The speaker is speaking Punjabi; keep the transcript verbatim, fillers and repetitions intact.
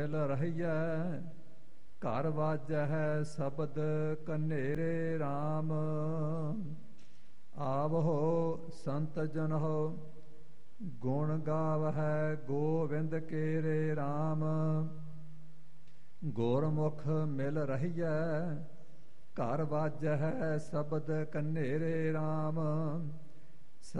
ਮਿਲ ਰਹੀਐ ਘਰ ਵਾਜੈ ਸ਼ਬਦ ਕਨੇਰੇ RAM। ਆਵਹੋ ਸੰਤ ਜਨਹੁ ਗੁਣ ਗਾਵਹਿ ਗੋਵਿੰਦ ਕੇਰੇ RAM। ਗੁਰਮੁਖ ਮਿਲ ਰਹੀਐ ਘਰ ਵਾਜੈ ਸ਼ਬਦ ਕਨੇਰੇ RAM।